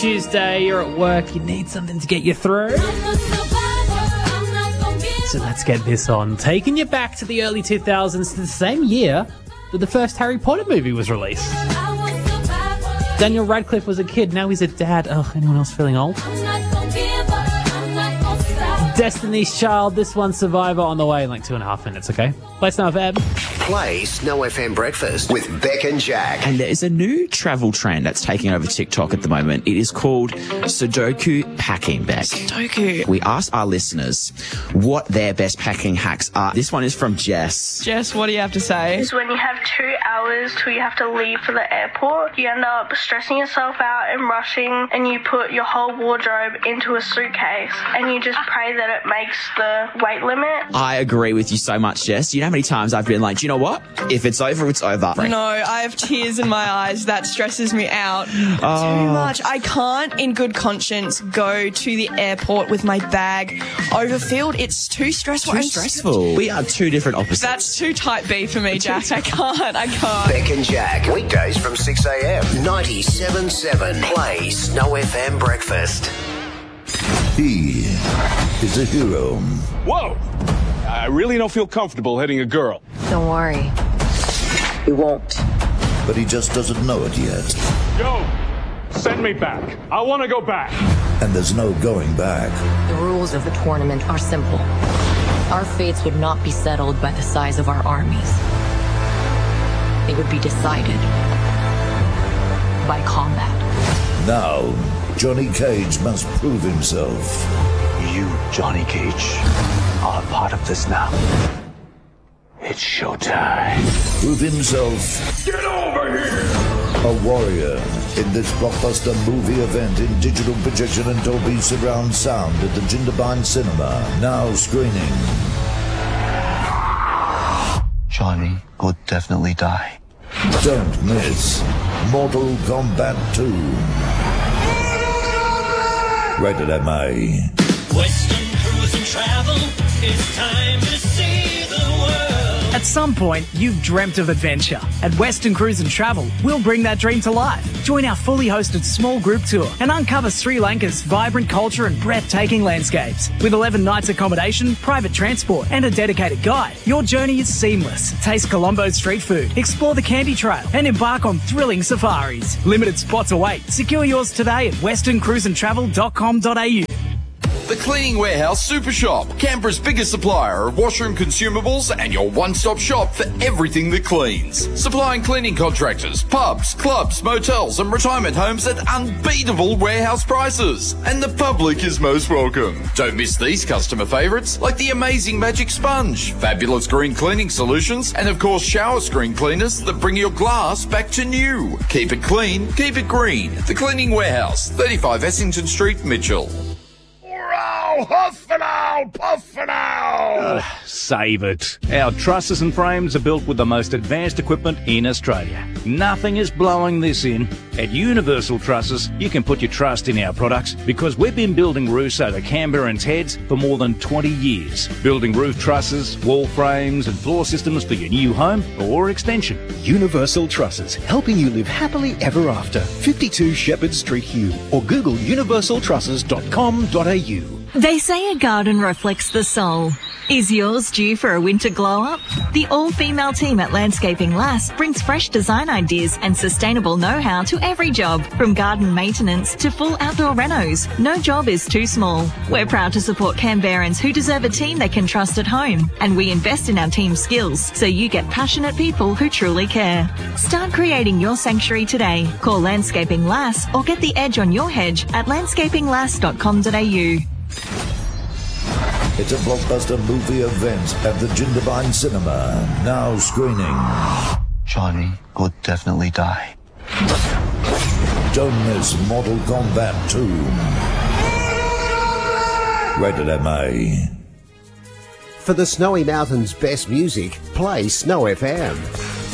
Tuesday, you're at work, you need something to get you through. So let's get this on. Taking you back to the early 2000s, to the same year that the first Harry Potter movie was released. Daniel Radcliffe was a kid, now he's a dad. Oh, anyone else feeling old? Destiny's Child, this one's Survivor, on the way in like 2.5 minutes, okay? Play Snow FM. Play Snow FM Breakfast with Beck and Jack. And there is a new travel trend that's taking over TikTok at the moment. It is called Sudoku packing, Beck. Sudoku. We asked our listeners what their best packing hacks are. This one is from Jess. Jess, what do you have to say? Is when you have 2 hours till you have to leave for the airport, you end up stressing yourself out and rushing, and you put your whole wardrobe into a suitcase, and you just pray that it makes the weight limit. I agree with you so much, Jess. You know how many times I've been like, do you know what? If it's over, it's over. No, I have tears in my eyes. That stresses me out too much. I can't, in good conscience, go to the airport with my bag overfilled. It's too stressful. Too stressful. We are two different opposites. That's too type B for me, Jack. I can't. Beck and Jack, weekdays from 6 a.m. 97.7. Play Snow FM Breakfast. He is a hero. Whoa! I really don't feel comfortable hitting a girl. Don't worry. You won't. But he just doesn't know it yet. Yo! Send me back. I want to go back. And there's no going back. The rules of the tournament are simple. Our fates would not be settled by the size of our armies. They would be decided by combat. Now, Johnny Cage must prove himself. You, Johnny Cage, are a part of this now. It's showtime. Prove himself. Get over here! A warrior in this blockbuster movie event in digital projection and Dolby surround sound at the Jindabyne Cinema. Now screening. Johnny will definitely die. Don't miss Mortal Kombat 2. Rated MA. Western Cruise and Travel, it's time to see the world. At some point, you've dreamt of adventure. At Western Cruise and Travel, we'll bring that dream to life. Join our fully hosted small group tour and uncover Sri Lanka's vibrant culture and breathtaking landscapes. With 11 nights accommodation, private transport, and a dedicated guide, your journey is seamless. Taste Colombo's street food, explore the Candy Trail, and embark on thrilling safaris. Limited spots await. Secure yours today at westerncruiseandtravel.com.au. The Cleaning Warehouse Super Shop, Canberra's biggest supplier of washroom consumables and your one-stop shop for everything that cleans. Supplying cleaning contractors, pubs, clubs, motels and retirement homes at unbeatable warehouse prices. And the public is most welcome. Don't miss these customer favourites like the amazing Magic Sponge, fabulous green cleaning solutions and of course shower screen cleaners that bring your glass back to new. Keep it clean, keep it green. The Cleaning Warehouse, 35 Essington Street, Mitchell. Huff and owl, puff and owl! Save it. Our trusses and frames are built with the most advanced equipment in Australia. Nothing is blowing this in. At Universal Trusses, you can put your trust in our products because we've been building roofs over Canberrans' heads for more than 20 years. Building roof trusses, wall frames and floor systems for your new home or extension. Universal Trusses, helping you live happily ever after. 52 Shepherd Street, Hugh, or Google universaltrusses.com.au. They say a garden reflects the soul. Is yours due for a winter glow-up? The all-female team at Landscaping Lass brings fresh design ideas and sustainable know-how to every job, from garden maintenance to full outdoor renos. No job is too small. We're proud to support Canberrans who deserve a team they can trust at home, and we invest in our team's skills so you get passionate people who truly care. Start creating your sanctuary today. Call Landscaping Lass or get the edge on your hedge at landscapinglass.com.au. It's a blockbuster movie event at the Jindabyne Cinema. Now screening. Johnny will definitely die. Don't miss Mortal Kombat 2. Rated MA. For the Snowy Mountains' best music, play Snow FM.